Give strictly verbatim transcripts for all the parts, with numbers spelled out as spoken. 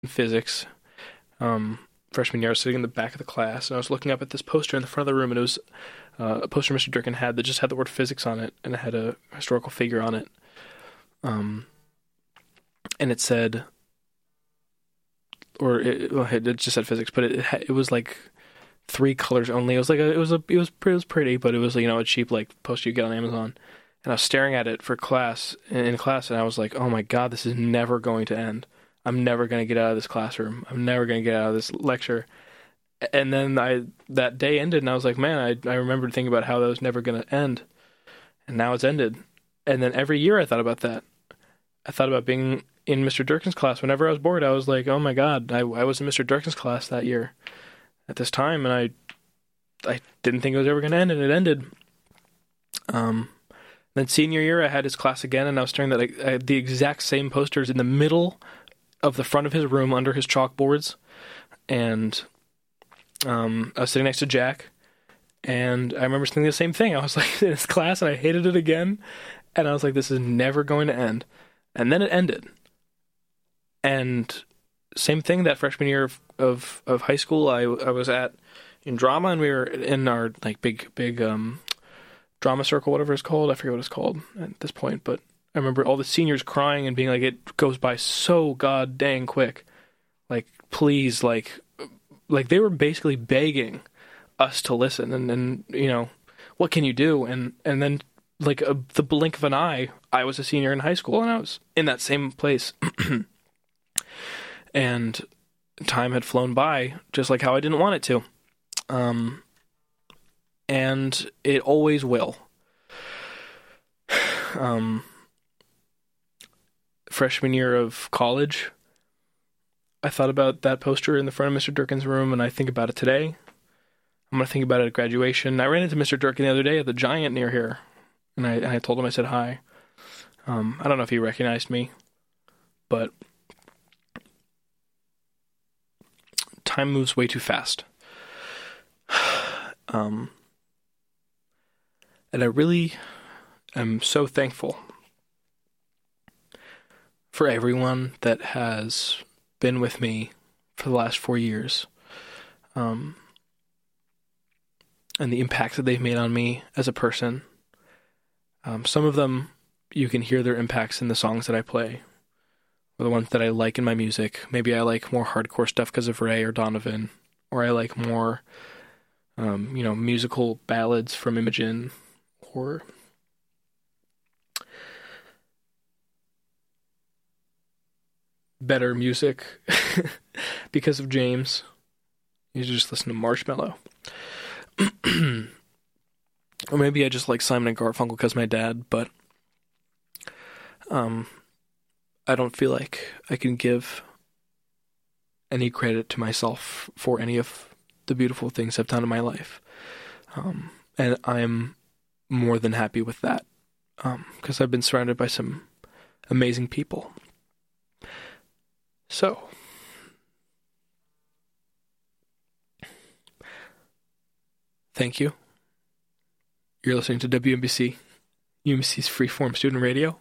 in physics. Um, freshman year, I was sitting in the back of the class, and I was looking up at this poster in the front of the room, and it was uh, a poster Mister Durkin had that just had the word physics on it, and it had a historical figure on it. Um, and it said, or it, well, it just said physics, but it it, had, it was like three colors only. It was like a, it was a, it was, it was pretty, but it was, you know, a cheap like poster you get on Amazon. And I was staring at it for class in class, and I was like, "Oh my God, this is never going to end. I'm never going to get out of this classroom. I'm never going to get out of this lecture." And then I that day ended, and I was like, "Man, I I remembered thinking about how that was never going to end, and now it's ended." And then every year I thought about that. I thought about being in Mister Durkin's class. Whenever I was bored, I was like, "Oh my God, I I was in Mister Durkin's class that year, at this time," and I I didn't think it was ever going to end, and it ended. Um. Then senior year, I had his class again, and I was staring at like, I had the exact same posters in the middle of the front of his room under his chalkboards. And um, I was sitting next to Jack, and I remember thinking the same thing. I was like in his class, and I hated it again. And I was like, this is never going to end. And then it ended. And same thing that freshman year of, of, of high school, I, I was at in drama, and we were in our like big, big... um. drama circle, whatever it's called. I forget what it's called at this point, but I remember all the seniors crying and being like, it goes by so god dang quick. Like, please, like, like they were basically begging us to listen, and then, you know, what can you do? And, and then, like, a, the blink of an eye, I was a senior in high school, and I was in that same place. And time had flown by, just like how I didn't want it to. Um... And it always will. Um, freshman year of college, I thought about that poster in the front of Mister Durkin's room, and I think about it today. I'm going to think about it at graduation. I ran into Mister Durkin the other day at the Giant near here, and I, and I told him, I said hi. Um, I don't know if he recognized me, but time moves way too fast. Um... And I really am so thankful for everyone that has been with me for the last four years. Um, and the impact that they've made on me as a person. Um, some of them, you can hear their impacts in the songs that I play, or the ones that I like in my music. Maybe I like more hardcore stuff because of Ray or Donovan, or I like more, um, you know, musical ballads from Imogen, or better music because of James. You just listen to Marshmello. Or maybe I just like Simon and Garfunkel because my dad, but um, I don't feel like I can give any credit to myself for any of the beautiful things I've done in my life. Um, and I'm more than happy with that, because um, I've been surrounded by some amazing people. So, thank you. You're listening to W M B C, U M B C's Freeform Student Radio.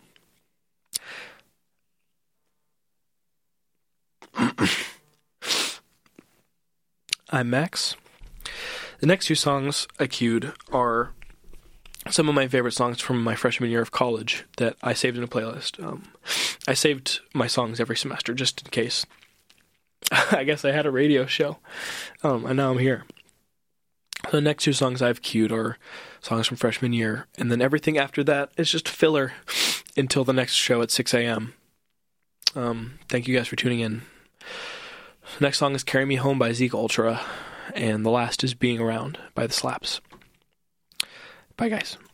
I'm Max. The next two songs I queued are some of my favorite songs from my freshman year of college that I saved in a playlist. Um, I saved my songs every semester just in case. I guess I had a radio show, um, and now I'm here. The next two songs I've queued are songs from freshman year, and then everything after that is just filler until the next show at six a.m. Um, thank you guys for tuning in. The next song is Carry Me Home by Zeke Ultra, and the last is Being Around by The Slaps. Bye, guys.